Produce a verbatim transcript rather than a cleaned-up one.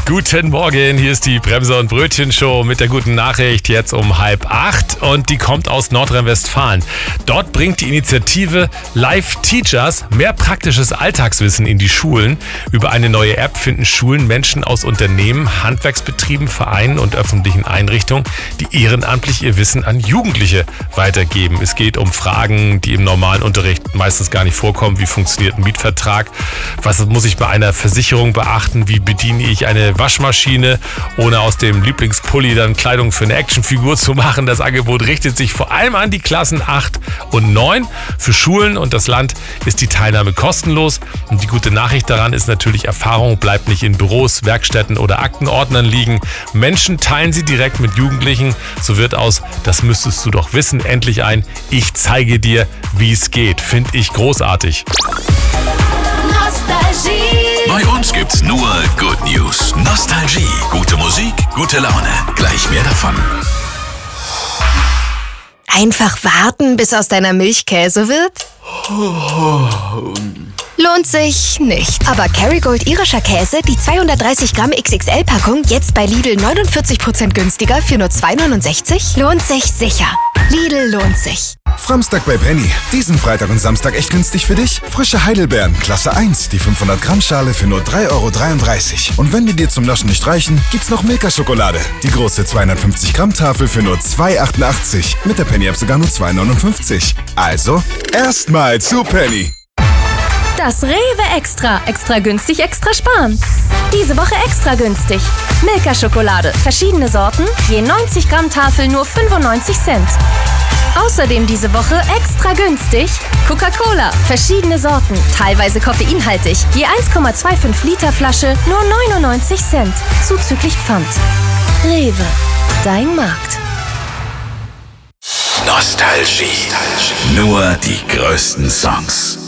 Guten Morgen, hier ist die Bremser- und Brötchen-Show mit der guten Nachricht jetzt um halb acht und die kommt aus Nordrhein-Westfalen. Dort bringt die Initiative Live Teachers mehr praktisches Alltagswissen in die Schulen. Über eine neue App finden Schulen Menschen aus Unternehmen, Handwerksbetrieben, Vereinen und öffentlichen Einrichtungen, die ehrenamtlich ihr Wissen an Jugendliche weitergeben. Es geht um Fragen, die im normalen Unterricht meistens gar nicht vorkommen. Wie funktioniert ein Mietvertrag? Was muss ich bei einer Versicherung beachten? Wie bediene ich eine Waschmaschine, ohne aus dem Lieblingspulli dann Kleidung für eine Actionfigur zu machen? Das Angebot richtet sich vor allem an die Klassen acht und neun. Für Schulen und das Land ist die Teilnahme kostenlos. Und die gute Nachricht daran ist natürlich, Erfahrung bleibt nicht in Büros, Werkstätten oder Aktenordnern liegen. Menschen teilen sie direkt mit Jugendlichen. So wird aus "Das müsstest du doch wissen" endlich ein "Ich zeige dir, wie es geht". Finde ich großartig. Bei uns gibt's nur Good News. Nostalgie, gute Musik, gute Laune. Gleich mehr davon. Einfach warten, bis aus deiner Milch Käse wird? Lohnt sich nicht. Aber Kerrygold irischer Käse, die zweihundertdreißig Gramm X X L-Packung, jetzt bei Lidl neunundvierzig Prozent günstiger für nur zwei neunundsechzig? Lohnt sich sicher. Lidl lohnt sich. Framstag bei Penny. Diesen Freitag und Samstag echt günstig für dich? Frische Heidelbeeren, Klasse eins, die fünfhundert Gramm Schale für nur drei Euro dreiunddreißig. Und wenn die dir zum Naschen nicht reichen, gibt's noch Milka-Schokolade. Die große zweihundertfünfzig Gramm Tafel für nur zwei achtundachtzig. Mit der Penny-App sogar nur zwei neunundfünfzig. Also, erstmal zu Penny. Das Rewe Extra. Extra günstig, extra sparen. Diese Woche extra günstig. Milka-Schokolade. Verschiedene Sorten. Je neunzig Gramm Tafel nur fünfundneunzig Cent. Außerdem diese Woche extra günstig Coca-Cola. Verschiedene Sorten. Teilweise koffeinhaltig. Je eins Komma fünfundzwanzig Liter Flasche nur neunundneunzig Cent. Zuzüglich Pfand. Rewe. Dein Markt. Nostalgie. Nur die größten Songs.